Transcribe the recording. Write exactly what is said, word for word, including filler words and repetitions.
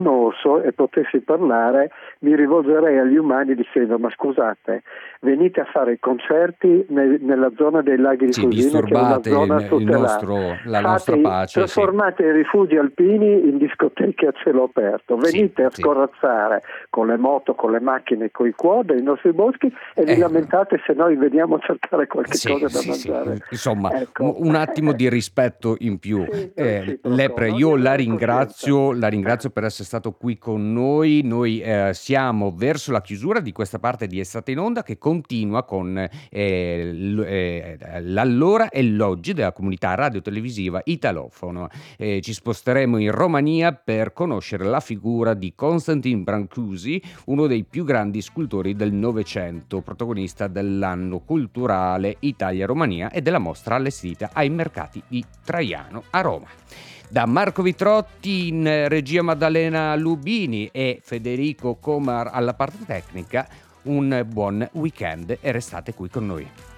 orso e potessi parlare, mi rivolgerei agli umani dicendo: ma scusate, venite a fare i concerti ne- nella zona dei laghi di Sì, Cusina, che è una disturbate zona il, il tutelata. nostro, la nostra Fate, pace, sì, trasformate i rifugi alpini in discoteche a cielo aperto, sì, venite a sì. scorrazzare con le moto, con le macchine, con i quad nei nostri boschi e vi Eh, lamentate se noi veniamo a cercare qualche Sì, cosa da sì, sì, mangiare. insomma, un Ecco. un attimo di rispetto in più. Sì, Eh, reciproco, Lepre, no? Di io la avere coscienza. ringrazio, la ringrazio per essere stato qui con noi. Noi eh, siamo verso la chiusura di questa parte di Estate in Onda che continua con eh, l- eh, l'allora e l'oggi della comunità radiotelevisiva italofono. Eh, ci sposteremo in Romania per conoscere la figura di Constantin Brancusi, uno dei più grandi scultori del Novecento, protagonista dell'anno culturale Italia-Romania e della mostra allestita ai mercati di Traiano a Roma. Da Marco Vitrotti in regia, Maddalena Lubini e Federico Comar alla parte tecnica, un buon weekend e restate qui con noi.